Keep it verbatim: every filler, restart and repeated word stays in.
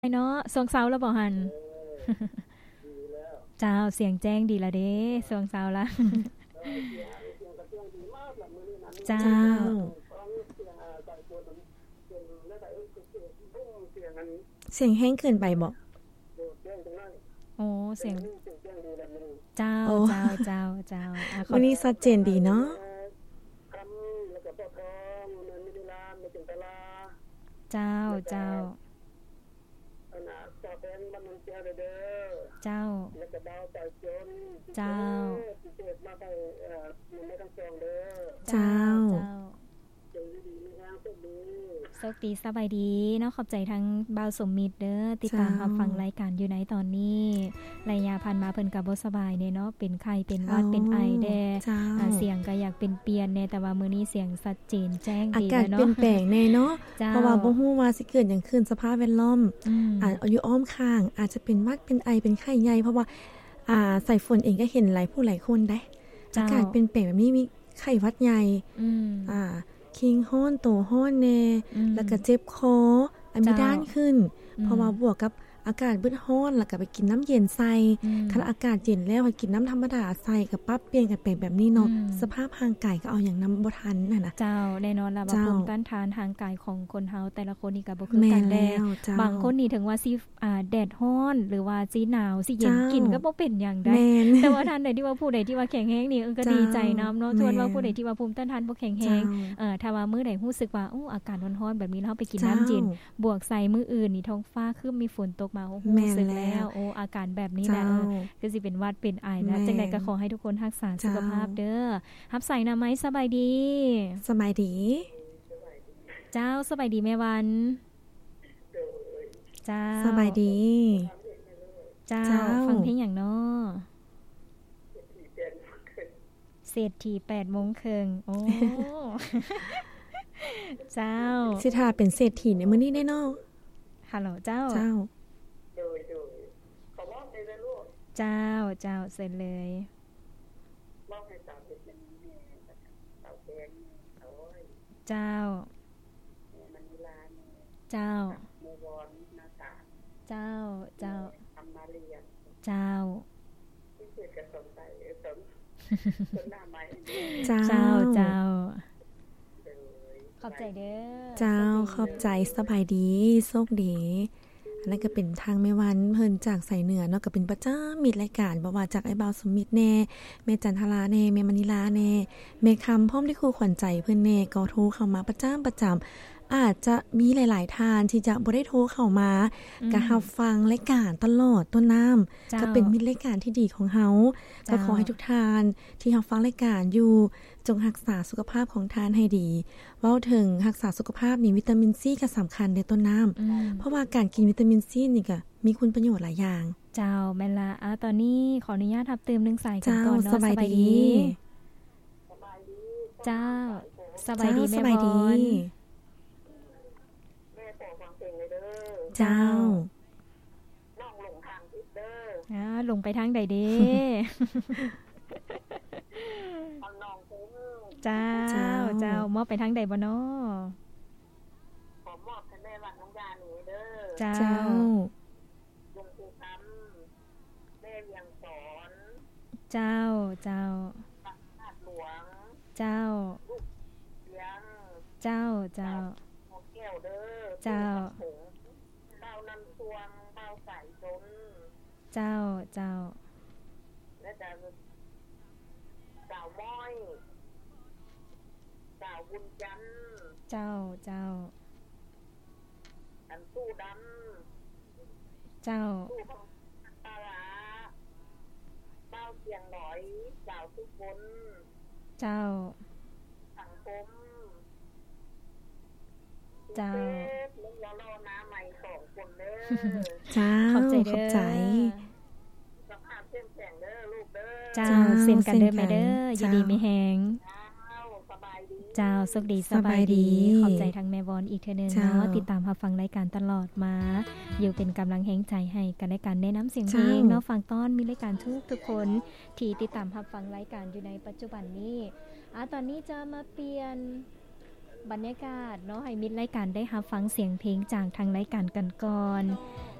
ไอ้เนาะสวงเซาแล้วบ่หันเจ้าเสียงแจ้งดีละเด้สวงเซาละเจ้าเจ้าเสียงแห้งเกินไปบ่โอ้เสียงเจ้าโอ้เจ้าเจ้าเจ้าอ่ะขอวันนี้ชัดเจนดีเนาะเจ้าเจ้าเจ้าเจ้าเจ้าโชคดีสบายดีเนาะขอบใจทั้งบ่าวสมมิตรเด้อติดตามรับฟังรายการอยู่ในตอนนี้ระยะผ่านมาเพิ่นก็บ่สบายเนาะเป็นไข้เป็นหวัดเป็นไอแดอ่าเสียงก็อยากเป็นเปลี่ยนแน่แต่ว่ามื้อนี้เสียงชัดเจนแจ้งดีแล้วเนาะอากาศเปลี่ยนแปลงแน่เนาะเพราะว่าบ่ฮู้ว่าสิเกิดหยังขึ้นสภาพแวดล้อมอาจอยู่อ้อมข้างอาจจะเป็นหวัดเป็นไอเป็นไข้ใหญ่เพราะว่าอ่าใส่ฝนเองก็เห็นหลายผู้หลายคนได้อากาศเปลี่ยนแปลงแบบนี้มีไข้หวัดใหญ่อืมอ่าคิงฮ้อนโตฮ้อนแน่แล้วก็เจ็บคออันมีด้านขึ้นเพราะว่าบวกกับอากาศบึดฮ้อนแล้วก็ไปกินน้ำเย็นใส่คันอากาศเย็นแล้วให้กินน้ำธรรมดาใส่ก็ปรับเปลี่ยนกันไปแบบนี้เนาะสภาพร่างกายก็เอาอย่างนำบ่ทันน่ะนะเจ้าแน่นอนล่ะว่าภูมิต้านทานทางกายของคนเฮาแต่ละคนนี่ก็บ่คือกันแดดบางคนนี่ถึงว่าสิอ่าแดดร้อนหรือว่าสิหนาวสิเย็นกินก็บ่เป็นหยังได้แต่ว่าท่านใดที่ว่าผู้ใดที่ว่าแข็งแรงนี่เออก็ดีใจนำเนาะส่วนว่าผู้ใดที่ว่าภูมิต้านทานบ่แข็งแรงเอ่อถ้าว่ามื้อใดรู้สึกว่าโอ้อากาศร้อนๆแบบนี้แล้วไปกินน้ำเย็นบวกใส่มื้ออื่นนี่ท้องฟ้าครึ้มมีฝนตกมาโอ้รู้สึกแล้วโอ้อาการแบบนี้แหละเออคือสิเป็นหวัดเป็นไอนะจังได๋ก็ขอให้ทุกคนรักษาสุขภาพเด้อรับใส่นะไหมสบายดีสบายดีเจ้าสบายดีแม่วันเจ้าสบายดีเจ้าฟังเพลงหยังน้อเศรษฐี แปดโมงครึ่งโอ้ เจ้าสิถ้าเป็นเศรษฐีในมื้อนี้ได้เนาะฮัลโหลเจ้าเจ้าเจ้าเจ้าเสร็จเลยเจ้าเจ้าเจ้าเจ้าเจ้าเจ้าเจ้าเจ้าขอบใจเด้อเจ้าขอบใจสบายดีโชคดีอันนั้นก็เป็นทางแม่วันเพิ่นจากสายเหนือเนาะก็เป็นประจำมีรายการบ่ว่าจากไอ้บ่าวสมมิตรแน่แม่จันทราแน่แม่มณีลาแน่แม่คำพร้อมที่ครูขวัญใจเพิ่นแน่ก็โทรเข้ามาประจำประจำอาจจะมีหลายๆท่านที่จะบ่ได้โทรเข้ามาก็รับฟังรายการตลอดต้นน้ำก็เป็นมิตรรายการที่ดีของเฮาก็ขอให้ทุกท่านที่รับฟังรายการอยู่จงรักษาสุขภาพของท่านให้ดีเว้าถึงรักษาสุขภาพนี่วิตามินซีก็สำคัญในต้นน้ำเพราะว่าการกินวิตามินซีนี่ก็มีคุณประโยชน์หลายอย่างเจ้าแม่นละอ่ะตอนนี้ขออนุญาตรับเติมนึงสายกันก่อนเนาะสบายดีเจ้าสบายดีแม่บอนเจ้าน้องลงทางทิศเด้ออ่าลงไปทางใดเด้เอาน้องคุ้มเจ้าเจ้ามอบไปทางใดบ่น้อขอมอบให้แม่วันน้องยาหนูเด้อเจ้าลงภูคำแม่เวียงสอนเจ้าเจ้านาดหลวงเจ้าลูกเลี้ยงเจ้าเจ้าหกแก้วเด้อเจ้าเต้านำทวงเต้าใส่จนเจ้าเจ้าและจะสาวม้อยสาวบุญจันทร์เจ้าเจ้าอันตู้ดำเจ้าตู้ปลาร้าเต้าเสียงหน่อยสาวทุกคนเจ้าสังคมเจ้าแล้วรอน้ำใหม่สองคนเด้อเจ้าขอบใจเด้อสภาพเข้มแข็งเด้อลูกเด้อเจ้าเซ็นกันเด้อแม่เด้อยินดีมีแฮงสบายดีเจ้าสุขดีสบายดีขอบใจทางแม่วอนอีกเทื่อนึงเนาะติดตามรับฟังรายการตลอดมาอยู่เป็นกำลังแห่งใจให้กันในการแนะนำเสียงเพลงเนาะฟังต้อนมีรายการทุกทุกคนที่ติดตามรับฟังรายการอยู่ในปัจจุบันนี้อ่ะตอนนี้จะมาเปลี่ยนบรรยากาศเนาะให้มิตรรายการได้รับฟังเสียงเพลงจากทางรายการกันก่อน